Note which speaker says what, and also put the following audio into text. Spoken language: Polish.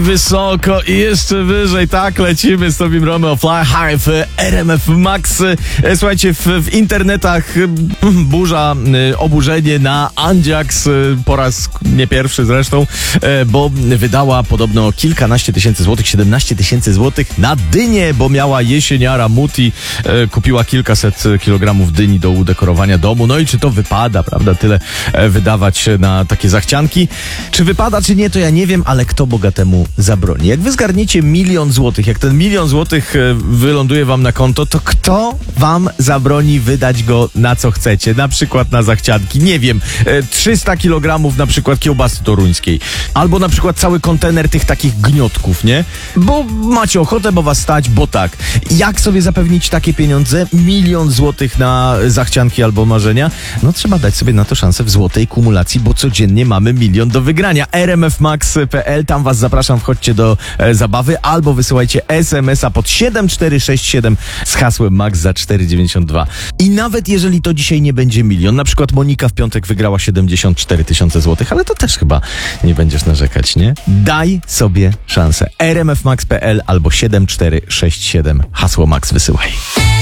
Speaker 1: wysoko i jeszcze wyżej. Tak, lecimy z Tobim Romeo Fly High w RMF Max. Słuchajcie, w internetach burza, oburzenie na Andziaks po raz nie pierwszy zresztą, bo wydała podobno kilkanaście tysięcy złotych, 17 tysięcy złotych na dynię, bo miała jesieniara Muti, kupiła kilkaset kilogramów dyni do udekorowania domu. No i czy to wypada, prawda, tyle wydawać na takie zachcianki? Czy wypada, czy nie, to ja nie wiem, ale kto bogatemu zabroni? Jak wy zgarniecie 1 000 000 złotych, jak ten 1 000 000 złotych wyląduje wam na konto, to kto wam zabroni wydać go na co chcecie? Na przykład na zachcianki, nie wiem, 300 kilogramów na przykład kiełbasy toruńskiej, albo na przykład cały kontener tych takich gniotków, nie? Bo macie ochotę, bo was stać, bo tak. Jak sobie zapewnić takie pieniądze? 1 000 000 złotych na zachcianki albo marzenia? No trzeba dać sobie na to szansę w złotej kumulacji, bo codziennie mamy 1 000 000 do wygrania. rmfmax.pl, tam was zapraszam, wchodźcie do zabawy, albo wysyłajcie SMS-a pod 7467 z hasłem MAX za 4,92. I nawet jeżeli to dzisiaj nie będzie 1 000 000, na przykład Monika w piątek wygrała 74 tysiące złotych, ale to też chyba nie będziesz narzekać, nie? Daj sobie szansę. rmfmax.pl albo 7467 hasło MAX wysyłaj.